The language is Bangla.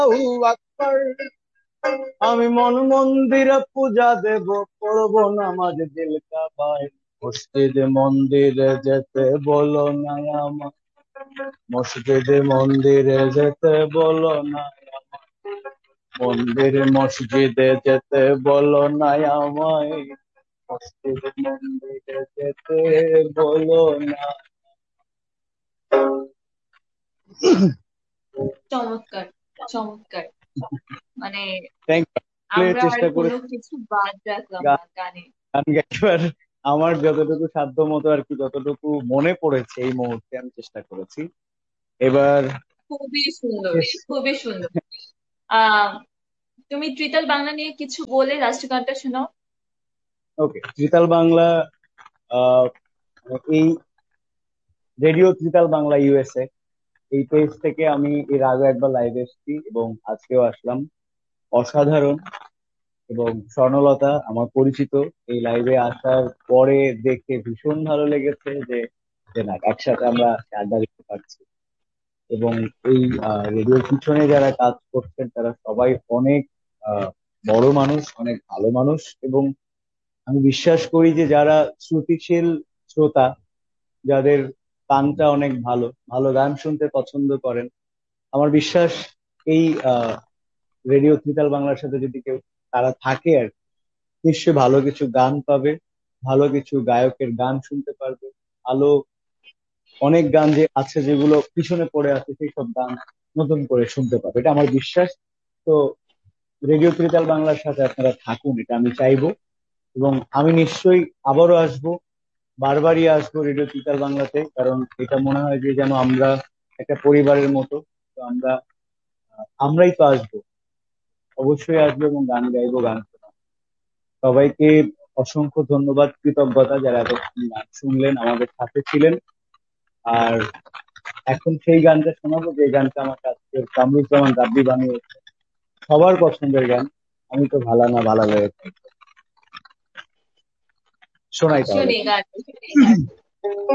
আকবার। আমি মন মন্দিরে পূজা দেব, করব নামাজ দিল কাবায়। মসজিদে মন্দিরে যেতে বলো না আমায়, মসজিদে মন্দিরে যেতে বলো না আমায়, মন্দিরে মসজিদে যেতে বলো না আমায়, মসজিদে মন্দিরে যেতে বলো না। চমৎকার, চমৎকার। মানে থ্যাংক ইউ। আমরা আর চেষ্টা কোনো করেছি কিছু বাদ রাখলাম গান না গানে। গান গাইবার, আমার যতটুকু সাধ্য মতো আর কি, যতটুকু মনে পড়েছে এই মুহূর্তে আমি চেষ্টা করেছি। এবার খুবই সুন্দর, শেষ। খুবই সুন্দর। আহ তুমি ত্রিতাল বাংলা নিয়ে কিছু বলে রাষ্ট্রীয় গানটা শোনাও। ওকে, ত্রিতাল বাংলা। আহ, এই রেডিও ত্রিতাল বাংলা ইউএসএ, এই পেজ থেকে আমি এর আগে একবার লাইভ এসেছি এবং আজকেও আসলাম। অসাধারণ। এবং স্বর্ণলতা আমার পরিচিত, এই লাইভে আসার পরে দেখে ভীষণ ভালো লেগেছে যে যে না, একসাথে আমরা আড্ডা দিতে পারছি। এবং এই রেডিওর পিছনে যারা কাজ করছেন তারা সবাই অনেক আহ, বড় মানুষ, অনেক ভালো মানুষ। এবং আমি বিশ্বাস করি যে যারা শ্রুতিশীল শ্রোতা, যাদের কানটা অনেক ভালো, ভালো গান শুনতে পছন্দ করেন, আমার বিশ্বাস এই রেডিও ত্রিতাল বাংলার সাথে যদি কেউ তারা থাকে আর কি, নিশ্চয়ই ভালো কিছু গান পাবে, ভালো কিছু গায়কের গান শুনতে পারবে, ভালো অনেক গান যে আছে যেগুলো পিছনে পড়ে আছে সেই সব গান নতুন করে শুনতে পাবে, এটা আমার বিশ্বাস। তো রেডিও ত্রিতাল বাংলার সাথে আপনারা থাকুন, এটা আমি চাইবো। এবং আমি নিশ্চয়ই আবারও আসবো, বারবারই আসবো রেডিও ত্রিতাল বাংলাতে, কারণ এটা মনে হয় যে যেন আমরা একটা পরিবারের মতো। তো আমরাই তো আসবো, অবশ্যই আসবো এবং গান গাইবো, গান শোনাবো। সবাইকে অসংখ্য ধন্যবাদ, কৃতজ্ঞতা যারা এতক্ষণ গান শুনলেন, আমাদের সাথে ছিলেন। আর এখন সেই গানটা শোনাবো যে গানটা আমার কাছে কামরুজ্জামান রাব্বি বানিয়েছে, সবার পছন্দের গান, আমি তো ভালা না ভালা লেগেছে। শোনাই তাহলে শুনি গান। গান।